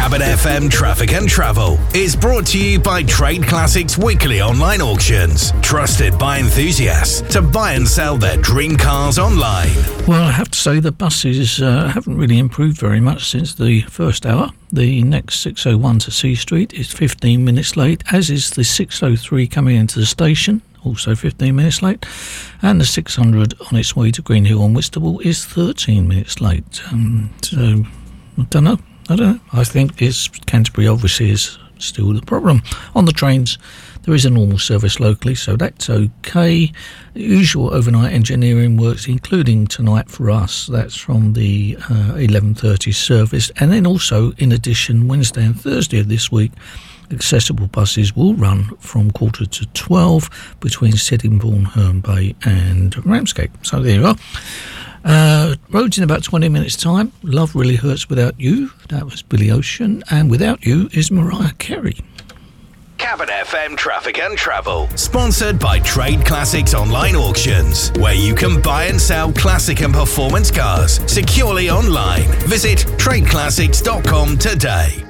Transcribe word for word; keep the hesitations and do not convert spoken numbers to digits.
Cabin F M Traffic and Travel is brought to you by Trade Classics Weekly Online Auctions, trusted by enthusiasts to buy and sell their dream cars online. Well, I have to say the buses uh, haven't really improved very much since the first hour. The next six oh one to C Street is fifteen minutes late, as is the six oh three coming into the station, also fifteen minutes late, and the six hundred on its way to Greenhill and Whitstable is thirteen minutes late. Um, so, I don't know. I don't know. I think it's Canterbury obviously is still the problem. On the trains, there is a normal service locally, so that's okay. The usual overnight engineering works, including tonight for us. That's from the uh, eleven thirty service. And then also, in addition, Wednesday and Thursday of this week, accessible buses will run from quarter to twelve between Sittingbourne, Herne Bay and Ramsgate. So there you are. Uh, roads in about twenty minutes time. Love Really Hurts Without You. That was Billy Ocean. And Without You is Mariah Carey. Cabin F M Traffic and Travel, sponsored by Trade Classics Online Auctions, where you can buy and sell classic and performance cars securely online. Visit trade classics dot com today.